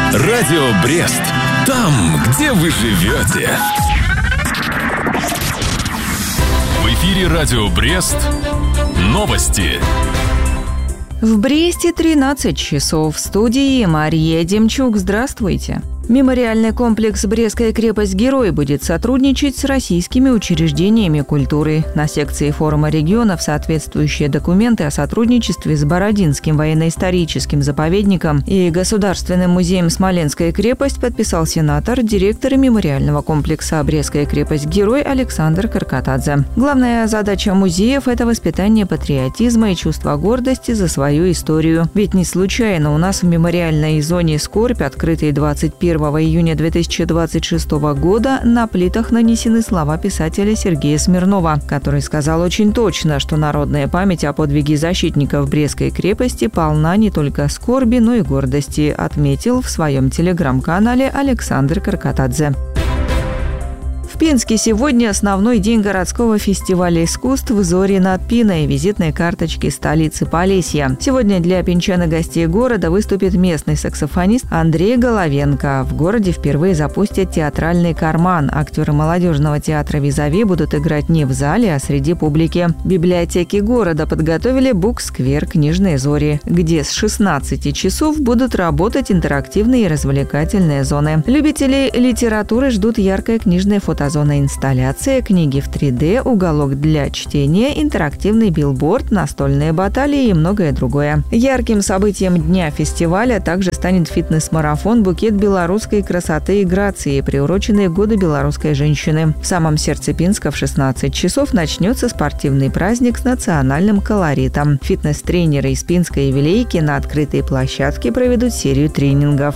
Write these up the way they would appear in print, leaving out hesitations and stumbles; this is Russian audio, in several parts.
Радио Брест. Там, где вы живете. В эфире Радио Брест. Новости. В Бресте 13 часов. В студии Мария Демчук. Здравствуйте. Мемориальный комплекс «Брестская крепость-герой» будет сотрудничать с российскими учреждениями культуры. На секции форума регионов соответствующие документы о сотрудничестве с Бородинским военно-историческим заповедником и Государственным музеем «Смоленская крепость» подписал сенатор, директор мемориального комплекса «Брестская крепость-герой» Александр Каркатадзе. Главная задача музеев – это воспитание патриотизма и чувства гордости за свою историю. Ведь не случайно у нас в мемориальной зоне «Скорбь», открытой 21 июня 2026 года, на плитах нанесены слова писателя Сергея Смирнова, который сказал очень точно, что народная память о подвиге защитников Брестской крепости полна не только скорби, но и гордости, отметил в своем телеграм-канале Александр Каркатадзе. В Пинске сегодня основной день городского фестиваля искусств «Зори над Пиной», визитной карточки столицы Полесья. Сегодня для пинчан и гостей города выступит местный саксофонист Андрей Головенко. В городе впервые запустят театральный «Карман». Актеры молодежного театра «Визави» будут играть не в зале, а среди публики. Библиотеки города подготовили буксквер «Книжные зори», где с 16 часов будут работать интерактивные и развлекательные зоны. Любители литературы ждут яркая книжная фотозона, инсталляция, книги в 3D, уголок для чтения, интерактивный билборд, настольные баталии и многое другое. Ярким событием дня фестиваля также станет фитнес-марафон «Букет белорусской красоты и грации», приуроченный к Году белорусской женщины. В самом сердце Пинска в 16 часов начнется спортивный праздник с национальным колоритом. Фитнес-тренеры из Пинска и Вилейки на открытой площадке проведут серию тренингов.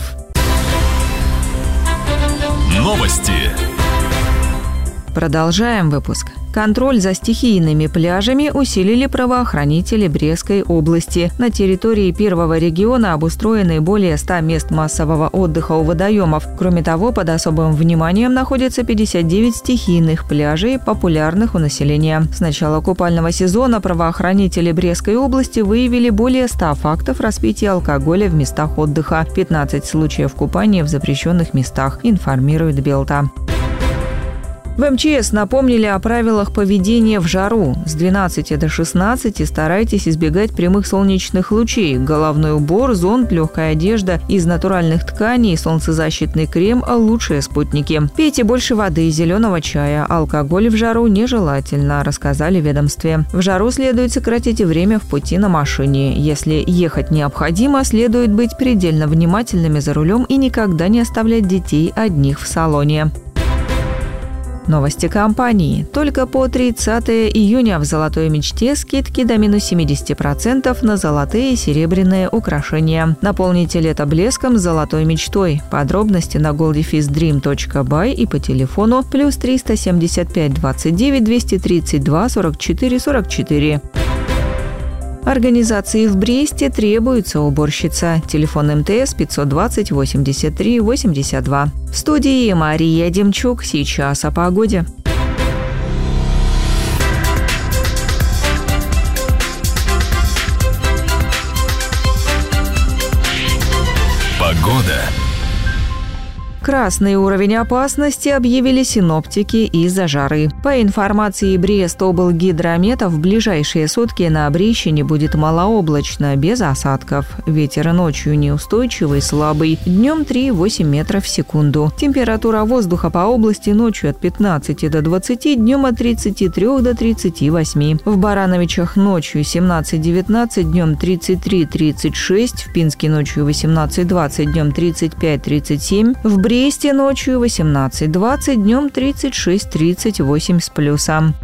Новости. Продолжаем выпуск. Контроль за стихийными пляжами усилили правоохранители Брестской области. На территории первого региона обустроены более 100 мест массового отдыха у водоемов. Кроме того, под особым вниманием находятся 59 стихийных пляжей, популярных у населения. С начала купального сезона правоохранители Брестской области выявили более 100 фактов распития алкоголя в местах отдыха. 15 случаев купания в запрещенных местах, информирует Белта. В МЧС напомнили о правилах поведения в жару. С 12 до 16 старайтесь избегать прямых солнечных лучей. Головной убор, зонт, легкая одежда из натуральных тканей, солнцезащитный крем – лучшие спутники. Пейте больше воды и зеленого чая. Алкоголь в жару нежелательно, рассказали в ведомстве. В жару следует сократить время в пути на машине. Если ехать необходимо, следует быть предельно внимательными за рулем и никогда не оставлять детей одних в салоне. Новости компании. Только по 30 июня в «Золотой мечте» скидки до минус 70% на золотые и серебряные украшения. Наполните лето блеском с «Золотой мечтой». Подробности на gold-dream.by и по телефону плюс 375 29 232 44 44. Организации в Бресте требуется уборщица. Телефон МТС 520 83 82. В студии Мария Демчук. Сейчас о погоде. Погода. Красный уровень опасности объявили синоптики из-за жары. По информации Брестоблгидромета, в ближайшие сутки на Брещине будет малооблачно, без осадков. Ветер ночью неустойчивый, слабый, днем 3,8 метров в секунду. Температура воздуха по области ночью от 15 до 20, днем от 33 до 38. В Барановичах ночью 17-19, днем 33-36, в Пинске ночью 18-20, днем 35-37, в Бресте ночью 18-20, днем 36-38 с плюсом.